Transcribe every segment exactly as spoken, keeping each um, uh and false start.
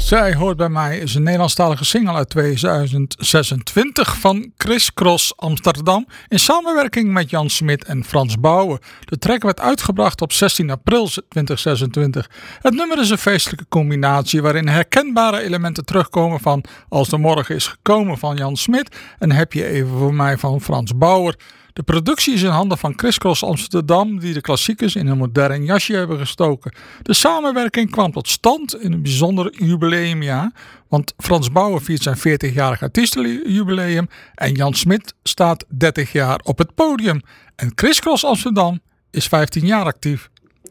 Zij hoort bij mij is een Nederlandstalige single uit tweeduizend zesentwintig van Criss Cross Amsterdam in samenwerking met Jan Smit en Frans Bauer. De track werd uitgebracht op zestien april tweeduizend zesentwintig. Het nummer is een feestelijke combinatie waarin herkenbare elementen terugkomen van Als de Morgen is gekomen van Jan Smit en Heb je even voor mij van Frans Bauer. De productie is in handen van Criss Cross Amsterdam die de klassiekers in een modern jasje hebben gestoken. De samenwerking kwam tot stand in een bijzonder jubileumjaar, want Frans Bauer viert zijn veertigjarig artiestenjubileum en Jan Smit staat dertig jaar op het podium. En Criss Cross Amsterdam is vijftien jaar actief.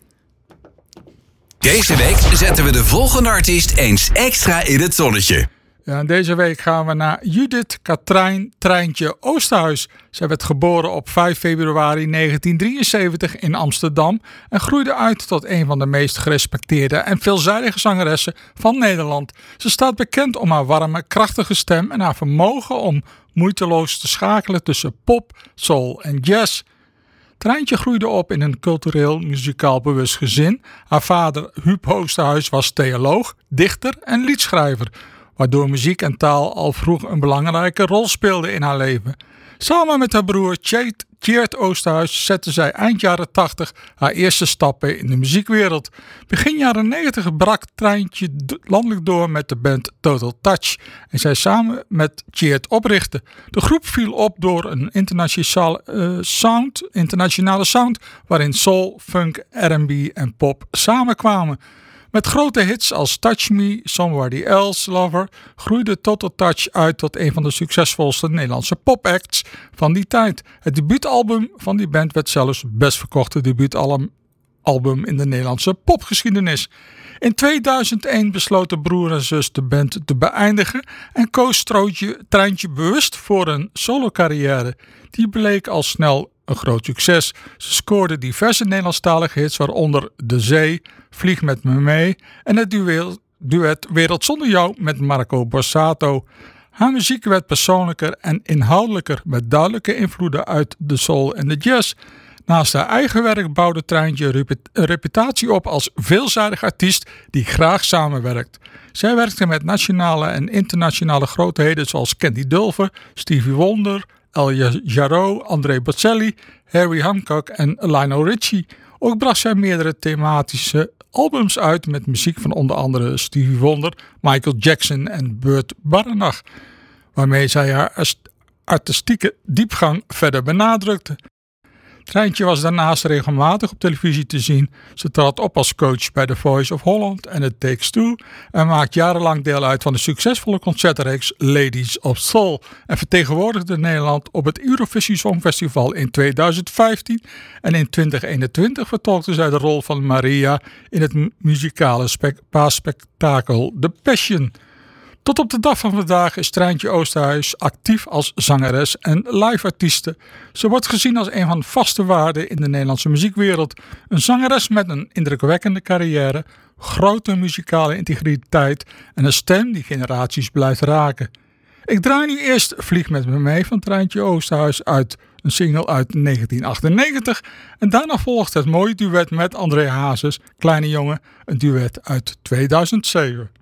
Deze week zetten we de volgende artiest eens extra in het zonnetje. Ja, en deze week gaan we naar Judith Katrijn Treintje Oosterhuis. Zij werd geboren op vijf februari negentien drieënzeventig in Amsterdam en groeide uit tot een van de meest gerespecteerde en veelzijdige zangeressen van Nederland. Ze staat bekend om haar warme, krachtige stem en haar vermogen om moeiteloos te schakelen tussen pop, soul en jazz. Treintje groeide op in een cultureel muzikaal bewust gezin. Haar vader Huub Oosterhuis was theoloog, dichter en liedschrijver, waardoor muziek en taal al vroeg een belangrijke rol speelden in haar leven. Samen met haar broer Tjeerd Oosterhuis zette zij eind jaren tachtig haar eerste stappen in de muziekwereld. Begin jaren negentig brak Treintje landelijk door met de band Total Touch en zij samen met Tjeerd oprichtte. De groep viel op door een internationale, uh, sound, internationale sound waarin soul, funk, R en B en pop samenkwamen. Met grote hits als Touch Me, Somebody Else, Lover groeide Total Touch uit tot een van de succesvolste Nederlandse popacts van die tijd. Het debuutalbum van die band werd zelfs best verkochte debuutalbum in de Nederlandse popgeschiedenis. In tweeduizend één besloten broer en zus de band te beëindigen en koos Treintje bewust voor een solo-carrière. Die bleek al snel een groot succes. Ze scoorde diverse Nederlandstalige hits, waaronder De Zee, Vlieg met me mee en het duet, duet Wereld zonder jou met Marco Borsato. Haar muziek werd persoonlijker en inhoudelijker met duidelijke invloeden uit de soul en de jazz. Naast haar eigen werk bouwde Treintje een reputatie op als veelzijdig artiest die graag samenwerkt. Zij werkte met nationale en internationale grootheden zoals Candy Dulfer, Stevie Wonder, El Jarreau, André Bocelli, Harry Hancock en Lionel Richie. Ook bracht zij meerdere thematische albums uit met muziek van onder andere Stevie Wonder, Michael Jackson en Burt Bacharach, waarmee zij haar artistieke diepgang verder benadrukte. Treintje was daarnaast regelmatig op televisie te zien. Ze trad op als coach bij The Voice of Holland en It Takes Two en maakt jarenlang deel uit van de succesvolle concertreeks Ladies of Soul en vertegenwoordigde Nederland op het Eurovisie Songfestival in tweeduizend vijftien en in twintig eenentwintig vertolkte zij de rol van Maria in het muzikale spe- paasspektakel The Passion. Tot op de dag van vandaag is Treintje Oosterhuis actief als zangeres en live-artieste. Ze wordt gezien als een van de vaste waarden in de Nederlandse muziekwereld. Een zangeres met een indrukwekkende carrière, grote muzikale integriteit en een stem die generaties blijft raken. Ik draai nu eerst Vlieg met me mee van Treintje Oosterhuis uit, een single uit negentien achtennegentig. En daarna volgt het mooie duet met André Hazes, Kleine Jongen, een duet uit tweeduizend zeven.